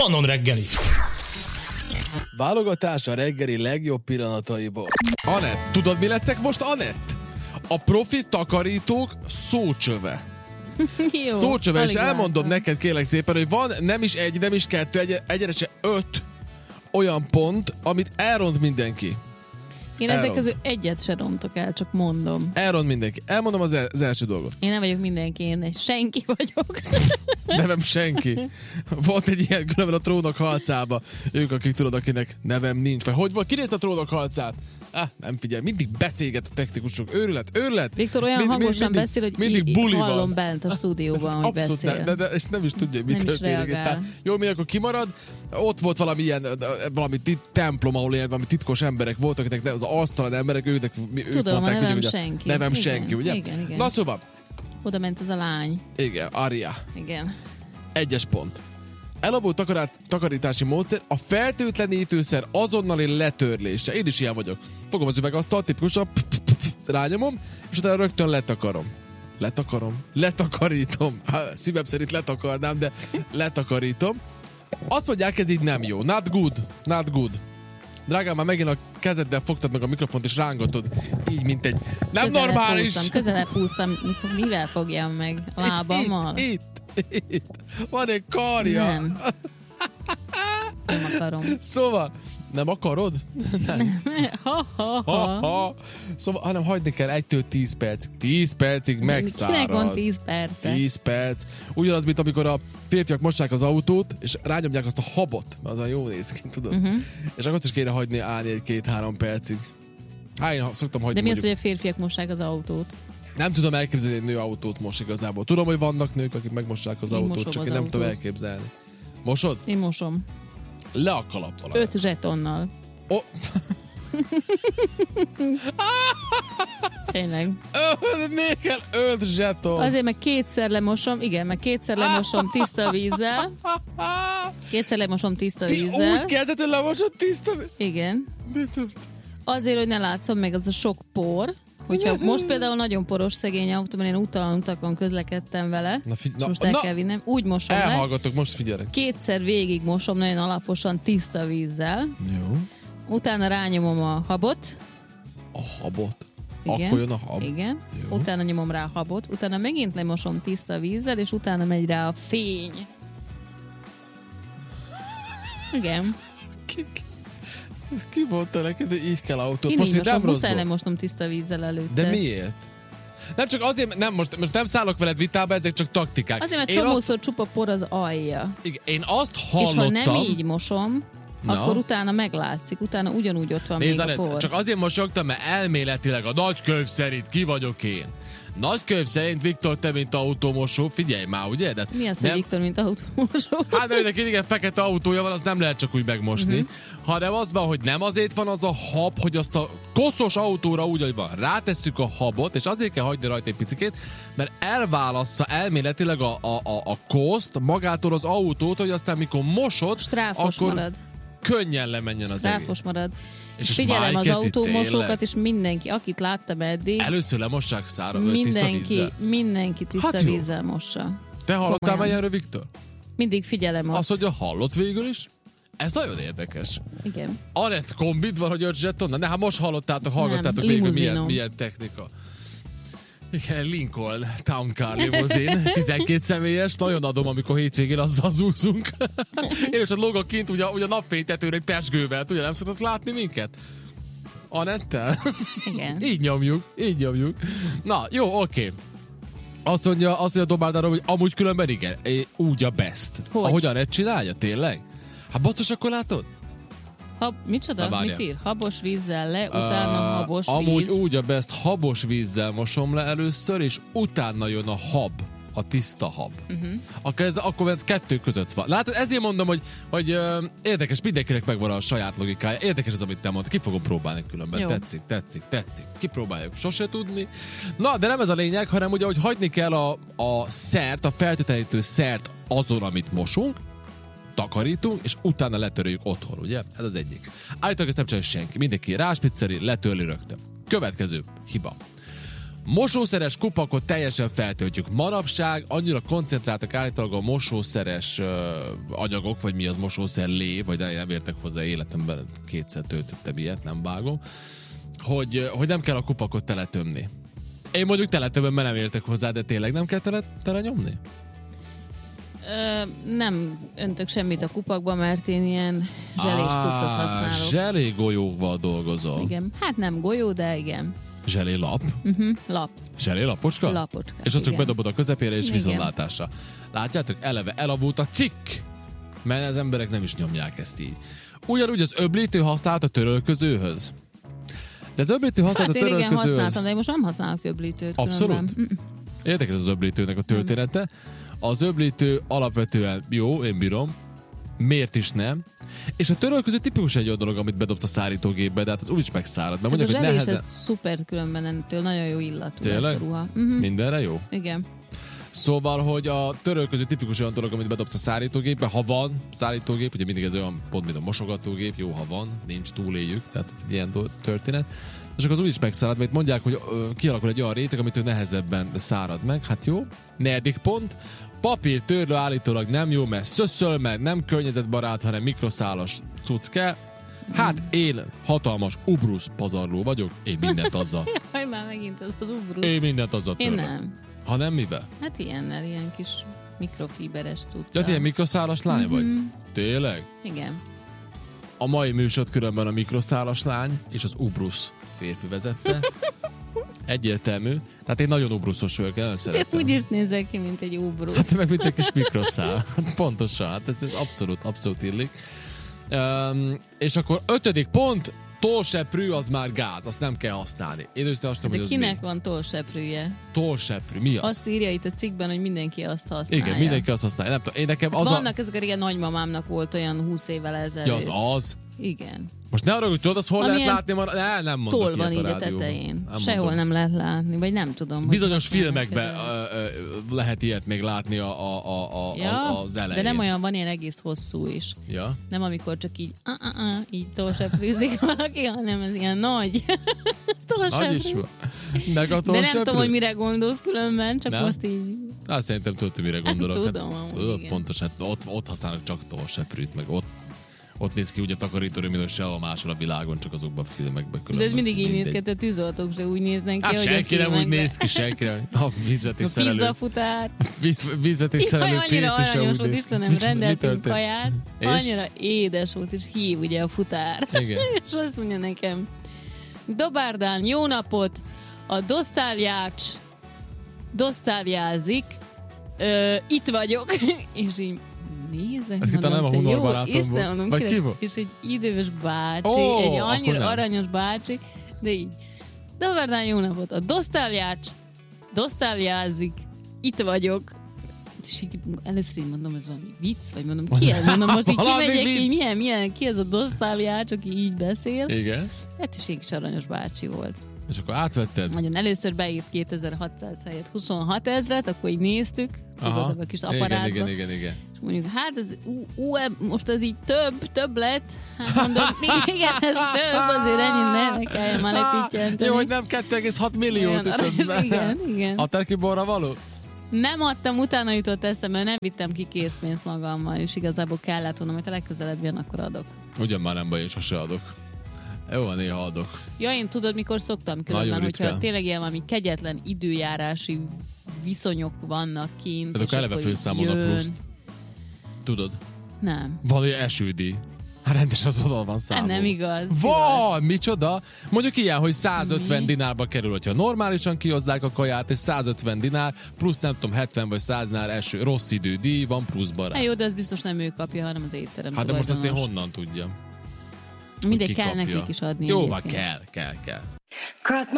Pannon reggeli. Válogatás a reggeli legjobb pillanataiból. Anett, tudod mi leszek most, Anett? A profi takarítók szócsöve. Jó, Szócsöve, és elmondom látom. neked kérlek szépen, hogy van nem is egy, nem is kettő, egyre se 5 olyan pont, amit elront mindenki. Én ezek közül egyet se rontok el, csak mondom. Elront mindenki. Elmondom az első dolgot. Én nem vagyok mindenki, én egy senki vagyok. Nevem senki. Volt egy ilyen különben a Trónok harcába. Ők, akik tudod, akinek nevem nincs. Vagy hogy volt? Kinézte a Trónok harcát? Nem figyelj, mindig beszélget a technikusok. Őrület. Viktor olyan hangosan beszél, hogy mindig buli van. hallom bent a stúdióban, hogy Abszolút beszél. és nem is tudja, mi Nem is történik. reagál. Jó, mi akkor kimarad? Ott volt valami ilyen, valami templom, ahol ilyen valami titkos emberek voltak, akiknek az asztalan emberek, ők Tudom, mondták, a nevem hogy senki. Nevem Igen, senki, ugye? igen. Na szóval, Oda ment ez a lány. igen, Aria. Igen. 1 pont. Elavult takarítási módszer a fertőtlenítőszer azonnali letörlése. Én is ilyen vagyok. Fogom az üvegasztalt, tipikusan rányomom, és utána rögtön letakarítom. Szívem szerint letakarnám, de letakarítom. Azt mondják, ez így nem jó. Not good. Drágám, már megint a kezeddel fogtad meg a mikrofont, és rángatod így, mint egy nem normális. Közelebb húztam. Mivel fogjam meg? Lábammal? Itt. Van egy karja. Nem. Nem akarom. Szóval, nem akarod? Nem. Szóval, hanem hagyni kell 1-től 10 percig. 10 percig megszárad. Kinek van 10 perc? 10 perc. Ugyanaz, mint amikor a férfiak mossák az autót, és rányomják azt a habot, mert az a jó néz ki, tudod? És akkor azt is kéne hagyni állni 1-2-3 percig. Én szoktam hagyni. De mi az, hogy a férfiak mossák az autót? Nem tudom elképzelni, hogy egy nő autót mos igazából. Tudom, hogy vannak nők, akik megmossák az autót, csak én nem tudom elképzelni. Mosod? Én mosom. Le a kalappal. 5 zsetonnal. Tényleg. Még kell 5 zseton. Azért meg kétszer lemosom tiszta vízzel. Úgy kezdett, hogy lemosod tiszta vízzel? Igen. Azért, hogy ne látszom meg az a sok por. Hogyha most például nagyon poros szegény autóban, én úttalan utakon közlekedtem vele, most el kell vinnem, úgy mosom le. Elhallgatok, most figyelek. Kétszer végig mosom nagyon alaposan tiszta vízzel. Jó. Utána rányomom a habot. A habot? Igen. Akkor jön a hab. Igen. Jó. Utána nyomom rá a habot, utána megint lemosom tiszta vízzel, és utána megy rá a fény. Igen. Ki mondta neked, hogy így kell autót? Én Most így itt nem mosom, rossz muszáj dolog. lemosnom tiszta vízzel előtte. De miért? Nem csak azért, most nem szállok veled vitába, ezek csak taktikák. Azért, mert Én csomószor csupa por az alja. Igen, én azt hallottam... És ha nem így mosom, akkor utána meglátszik, utána ugyanúgy ott van még a por. Csak azért mosolyogtam, mert elméletileg a nagykönyv szerint ki vagyok én. Nagykönyv szerint, Viktor, te mint autómosó, figyelj már, ugye? De mi az, hogy Viktor mint autómosó? Hát de neki igen, fekete autója van, az nem lehet csak úgy megmosni, hanem az van, hogy nem azért van az a hab, hogy azt a koszos autóra úgy, hogy van, rátesszük a habot, és azért kell hagyni rajta egy picikét, mert elválassza elméletileg a koszt magától az autót, hogy aztán mikor mosod, Stráfos akkor marad. könnyen lemenjen az egész. Stráfos marad. És ez figyelem az Mike-et autómosókat, tényleg. és mindenki, akit láttam eddig, Először lemossák tiszta vízzel. mindenki tiszta Hát jó. vízzel mossa. Te hallottál Komolyan. már ilyenről, Viktor? Mindig figyelem ott. Azt, hogy hallott végül is? Ez nagyon érdekes. Igen. Anett kombid van, hogy 5 zsetonna? Ne, hát most hallottátok, hallgattátok Nem, végül limuzinom. milyen technika. Igen, Lincoln Town Car limuzin, 12 személyes, nagyon adom, amikor hétvégén azzal zúzunk. Én is ott lógok kint, ugye a napfénytetőre egy pesgővel, ugye nem szokott látni minket? Anettel? Igen. Így nyomjuk. Na, jó, oké. Azt mondja Dobáldáról, hogy amúgy különben igen, úgy a best. Hogy? Ahogy Anett csinálja, tényleg? Hát basszus, akkor látod? Micsoda? Na, Mit ír? Habos vízzel le, utána habos amúgy víz. úgy a best, habos vízzel mosom le először, és utána jön a hab, a tiszta hab. Akkor ez kettő között van. Látod, ezért mondom, hogy érdekes, mindenkinek megvan a saját logikája. Érdekes az, amit te mondtad. Ki fogom próbálni különben. Jó. Tetszik. Kipróbáljuk. Sose tudni. Na, de nem ez a lényeg, hanem ugye, hogy hagyni kell a szert, a fertőtlenítő szert azon, amit mosunk, takarítunk, és utána letöröljük otthon, ugye? Ez az egyik. Állítólag ezt nem csinálja senki. Mindenki ráspicceri, letörli rögtön. Következő hiba. Mosószeres kupakot teljesen feltöltjük. Manapság annyira koncentráltak állítólag a mosószeres anyagok, vagy mi az mosószer lé, vagy nem értek hozzá, életemben kétszer töltöttem ilyet, nem vágom, hogy nem kell a kupakot teletömni. Én mondjuk teletömöm, mert nem értek hozzá, de tényleg nem kell tele nyomni? Nem öntök semmit a kupakba, mert én ilyen zselés cuccot használok. Zselé golyóval dolgozol. Igen, hát nem golyó, de igen. Zselé lap? Lap. Zselé lapocska? Lapocska. És azt csak igen. bedobod a közepére és viszontlátásra. Látjátok, eleve elavult a cikk, mert az emberek nem is nyomják ezt így. Ugyanúgy az öblítő használt a törölközőhöz. De az öblítő használt a törölközőhöz... igen, használtam, de én most nem használok öblítőt. Abszolút? Érdekes az öblítőnek a története. Az öblítő alapvetően jó, én bírom. Miért is nem? És a törölköző tipikus egy olyan dolog, amit bedobsz a szárítógépbe, de hát az úgyis megszárad. Mert mondják, hogy nehezen... ez szuper különben entől, nagyon jó illatú. Tényleg? Mindenre jó? Igen. Szóval, hogy a törölköző tipikus olyan dolog, amit bedobsz a szárítógépbe, ha van szárítógép, ugye mindig ez olyan pont, mint a mosogatógép, jó, ha van, nincs, túléljük, tehát ez egy ilyen történet. És akkor az úgyis megszárad, mert mondják, hogy kialakul egy olyan réteg, amitől nehezebben szárad meg. Hát jó. 4. pont. Papírtörlő állítólag nem jó, mert szöszöl, mert nem környezetbarát, hanem mikroszálas cucc kell. Hát én hatalmas ubrusz pazarló vagyok, én mindent azzal. Jaj, már megint az ubrusz. Én mindent azzal törlök. Én nem. Ha nem, mivel? Hát ilyennel, ilyen kis mikrofíberes cuccal. Tehát ilyen mikroszálas lány vagy? Tényleg? Igen. A mai műsor különben a mikroszálas lány és az ubrusz férfi vezette. Egyértelmű. Tehát én nagyon ubruszos vagyok, nagyon szeretem. Te úgy is nézel ki, mint egy ubrusz. Hát meg mint egy kis mikroszál. Hát pontosan, hát ez abszolút illik. És akkor 5. pont, tollseprű az már gáz, azt nem kell használni. Én őszintén azt mondom, de hogy kinek van tollseprűje? Tollseprű, mi az? Azt írja itt a cikkben, hogy mindenki azt használja. Igen, mindenki azt használja. Nem tudom, én nekem hát az vannak ezek a régen nagymamámnak volt olyan 20 évvel ezelőtt. Ja, az? Igen. Most ne arra, hogy tudod, azt hol lehet látni? Nem mondok toll van ilyet így a a tetején. Nem sehol mondom. nem lehet látni, vagy nem tudom. Bizonyos filmekben lehet ilyet még látni az elején. De nem olyan, van ilyen egész hosszú is. Ja. Nem amikor csak így tollseprűzik valaki, hanem ez ilyen nagy. Nagy is van. Meg a de nem tollseprű? tudom, hogy mire gondolsz különben, csak nem? most így... Hát szerintem tudod, hogy mire gondolok. Tudom, hát, pontos, hát ott használnak csak tollseprűt, meg ott néz ki úgy a takarítóra, mint sehol máshol a világon, csak azokban a filmekben különben. De ez mindig így néz ki, a tűzoltók se úgy néznek ki, hogy senki nem úgy néz ki, senki nem. A vízvetés szerelő. A pizzafutár. Vízvetés szerelő férfi se úgy néz ki. Nem rendeltünk kaját, annyira édes volt, és hív ugye a futár. Igen. És azt mondja nekem, Dobárdán, jó napot, a dosztáljázik, itt vagyok, és így nézek, ez mondom, nem a Hunor barátomból. Vagy ki volt? És egy idős bácsi, egy annyira aranyos bácsi, de így, Dobárdán, jó napot, a dosztáljázik, itt vagyok. És így először így mondom, ez valami vicc, vagy mondom, ki ez? Mondom, most így kimegyek, így milyen, ki ez a dosztáljács, aki így beszél. Igen. Hát és is aranyos bácsi volt. És akkor átvetted? Nagyon először beírt 2600 helyett 26 000, akkor így néztük, tudod, a kis apparátba. Igen. És mondjuk, hát ez, most ez így több lett. Hát mondom, igen, ez több, azért ennyit ne kelljen már lepítjenteni. Jó, hogy nem 2,6 milliót ütöm. Igen. Adtál ki borra való? Nem adtam, utána jutott eszembe, nem vittem ki készpénzt magammal, és igazából kellett volna, hogy a legközelebb jön, akkor adok. Ugyan már nem baj, én sose adok. Jó, néha adok. Ja, én tudod, mikor szoktam különben, hogyha tényleg ilyen valami kegyetlen időjárási viszonyok vannak kint. Tehát akkor eleve főszámolod a pluszt. Tudod? Nem. Valami esődíj. Hát rendes az oda van számolva. Hát nem igaz. Van, micsoda? Mondjuk ilyen, hogy 150 dinárba kerül, hogyha normálisan kihozzák a kaját, és 150 dinár, plusz nem tudom, 70 vagy 100 dinár eső, rossz idődíj van pluszban rá. Hát jó, de ez biztos nem ő kapja, hanem az étterem. Hát de most azt én honnan tudjam? Mindegy, kell nekik is adni. Jó, már kell.